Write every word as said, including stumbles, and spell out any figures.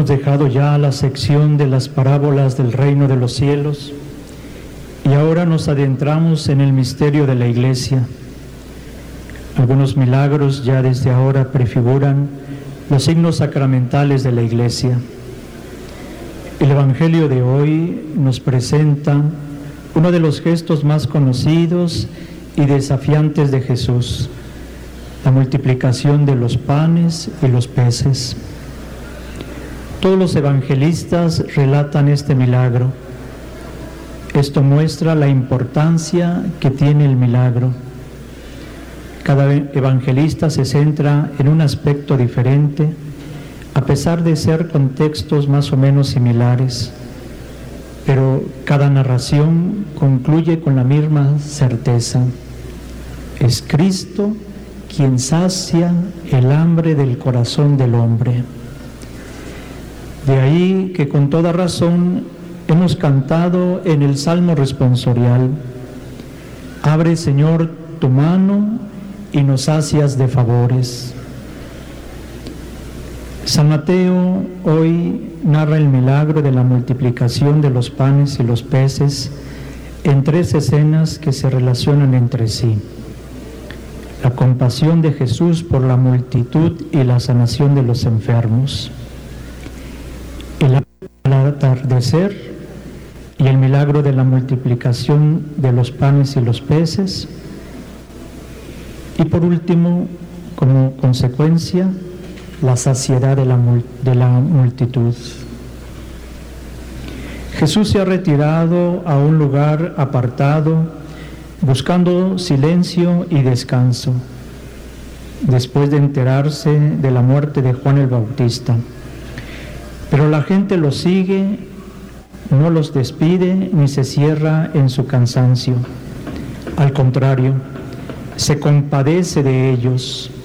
dejado ya la sección de las parábolas del reino de los cielos y ahora nos adentramos en el misterio de la Iglesia. Algunos milagros ya desde ahora prefiguran los signos sacramentales de la Iglesia. El Evangelio de hoy nos presenta uno de los gestos más conocidos y desafiantes de Jesús, la multiplicación de los panes y los peces. Todos los evangelistas relatan este milagro. Esto muestra la importancia que tiene el milagro. Cada evangelista se centra en un aspecto diferente, a pesar de ser contextos más o menos similares, pero cada narración concluye con la misma certeza. Es Cristo quien sacia el hambre del corazón del hombre. De ahí que con toda razón hemos cantado en el Salmo responsorial: abre, Señor, tu mano y nos sacias de favores. San Mateo hoy narra el milagro de la multiplicación de los panes y los peces en tres escenas que se relacionan entre sí: la compasión de Jesús por la multitud y la sanación de los enfermos, el atardecer y el milagro de la multiplicación de los panes y los peces, y por último, como consecuencia, la saciedad de la, de la multitud. Jesús se ha retirado a un lugar apartado, buscando silencio y descanso, después de enterarse de la muerte de Juan el Bautista. Pero la gente los sigue, no los despide ni se cierra en su cansancio. Al contrario, se compadece de ellos.